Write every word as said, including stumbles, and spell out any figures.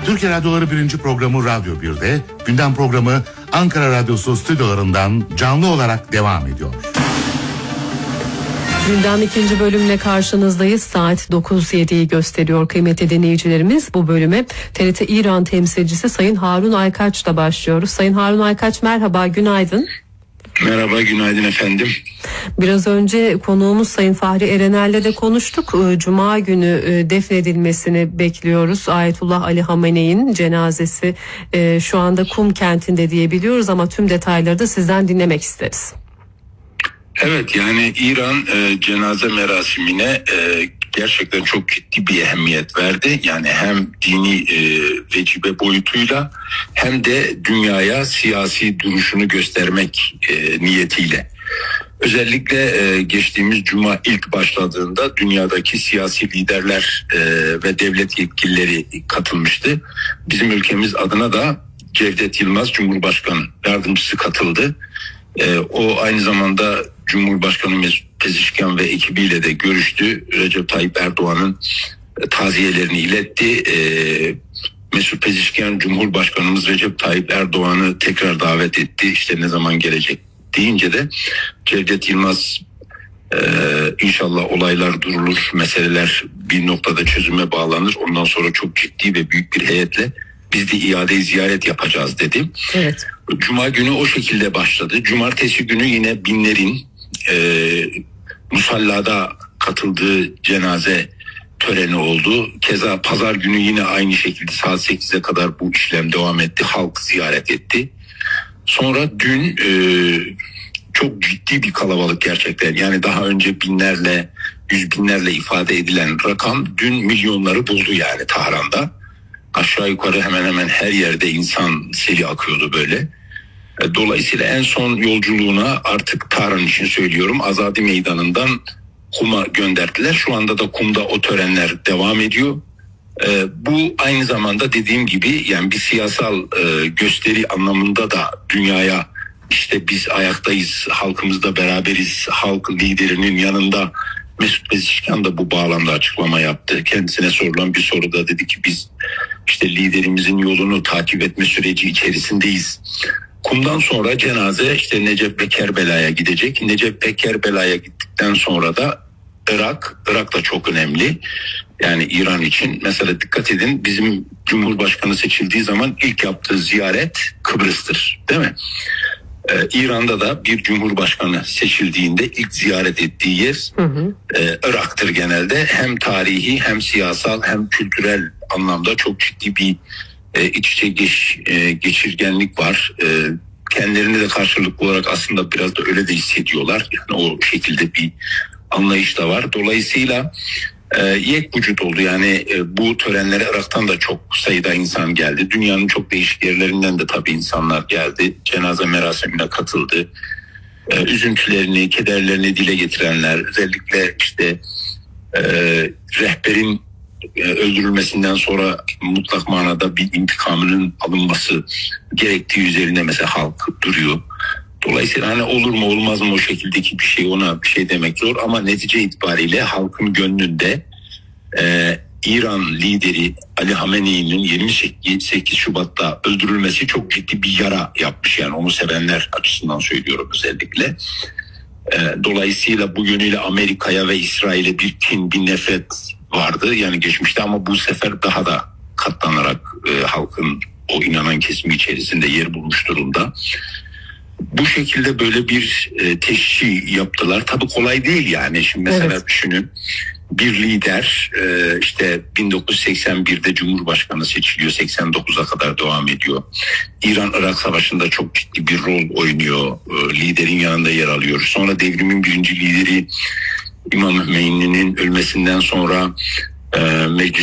Türkiye Radyoları birinci programı Radyo bir'de, gündem programı Ankara Radyosu stüdyolarından canlı olarak devam ediyor. Gündem ikinci bölümle karşınızdayız. Saat dokuz yediyi gösteriyor kıymetli dinleyicilerimiz. Bu bölüme T R T İran temsilcisi Sayın Harun Aykaç'la başlıyoruz. Sayın Harun Aykaç, merhaba, günaydın. Merhaba, günaydın efendim. Biraz önce konuğumuz Sayın Fahri Erener'le de konuştuk. Cuma günü defnedilmesini bekliyoruz. Ayetullah Ali Hamenei'nin cenazesi şu anda Kum kentinde diyebiliyoruz ama tüm detayları da sizden dinlemek isteriz. Evet, yani İran e, cenaze merasimine e, gerçekten çok ciddi bir ehemmiyet verdi. Yani hem dini e, vecibe boyutuyla hem de dünyaya siyasi duruşunu göstermek e, niyetiyle. Özellikle e, geçtiğimiz cuma ilk başladığında dünyadaki siyasi liderler e, ve devlet yetkilileri katılmıştı. Bizim ülkemiz adına da Cevdet Yılmaz Cumhurbaşkanı Yardımcısı katıldı. E, o aynı zamanda Cumhurbaşkanı Mesut Pezeshkian ve ekibiyle de görüştü. Recep Tayyip Erdoğan'ın taziyelerini iletti. E, Mesut Pezeshkian Cumhurbaşkanımız Recep Tayyip Erdoğan'ı tekrar davet etti. İşte ne zaman gelecek deyince de Cevdet Yılmaz e, inşallah olaylar durulur, meseleler bir noktada çözüme bağlanır. Ondan sonra çok ciddi ve büyük bir heyetle biz de iade-i ziyaret yapacağız dedi. Evet. Cuma günü o şekilde başladı. Cumartesi günü yine binlerin e, musallada katıldığı cenaze töreni oldu. Keza pazar günü yine aynı şekilde saat sekize kadar bu işlem devam etti. Halk ziyaret etti. Sonra dün e, çok ciddi bir kalabalık gerçekten. Yani daha önce binlerle, yüz binlerle ifade edilen rakam dün milyonları buldu yani Tahran'da. Aşağı yukarı hemen hemen her yerde insan seli akıyordu böyle. Dolayısıyla en son yolculuğuna artık Tahran için söylüyorum Azadi Meydanı'ndan Kum'a gönderdiler. Şu anda da Kum'da o törenler devam ediyor. Ee, bu aynı zamanda dediğim gibi yani bir siyasal e, gösteri anlamında da dünyaya işte biz ayaktayız, halkımızla beraberiz, halk liderinin yanında. Mesut Pezeshkian da bu bağlamda açıklama yaptı. Kendisine sorulan bir soruda dedi ki biz işte liderimizin yolunu takip etme süreci içerisindeyiz. Kum'dan sonra cenaze işte Necef ve Kerbela'ya gidecek. Necef ve Kerbela'ya gittikten sonra da Irak, Irak da çok önemli. Yani İran için mesela dikkat edin bizim Cumhurbaşkanı seçildiği zaman ilk yaptığı ziyaret Kıbrıs'tır, değil mi? Ee, İran'da da bir Cumhurbaşkanı seçildiğinde ilk ziyaret ettiği yer hı hı. E, Irak'tır genelde. Hem tarihi hem siyasal hem kültürel anlamda çok ciddi bir e, iç içe geç, e, geçirgenlik var. E, kendilerini de karşılıklı olarak aslında biraz da öyle de hissediyorlar. Yani o şekilde bir anlayış da var. Dolayısıyla e, yek vücut oldu. Yani e, bu törenlere Irak'tan da çok sayıda insan geldi. Dünyanın çok değişik yerlerinden de tabii insanlar geldi. Cenaze merasimine katıldı. E, üzüntülerini, kederlerini dile getirenler, özellikle işte e, rehberin e, öldürülmesinden sonra mutlak manada bir intikamının alınması gerektiği üzerine mesela halk duruyor. Dolayısıyla hani olur mu olmaz mı o şekildeki bir şey, ona bir şey demek zor ama netice itibariyle halkın gönlünde e, İran lideri Ali Hamenei'nin yirmi sekiz Şubat'ta öldürülmesi çok ciddi bir yara yapmış, yani onu sevenler açısından söylüyorum özellikle. E, dolayısıyla bu yönüyle Amerika'ya ve İsrail'e bir kin, bir nefret vardı yani geçmişte ama bu sefer daha da katlanarak e, halkın o inanan kesimi içerisinde yer bulmuş durumda. Bu şekilde böyle bir e, teşhi yaptılar. Tabii kolay değil yani. Şimdi mesela evet. Düşünün bir lider e, işte bin dokuz yüz seksen birde Cumhurbaşkanı seçiliyor. seksen dokuza kadar devam ediyor. İran-Irak Savaşı'nda çok ciddi bir rol oynuyor. E, liderin yanında yer alıyor. Sonra devrimin birinci lideri İmam Hümeyni'nin ölmesinden sonra e, meclis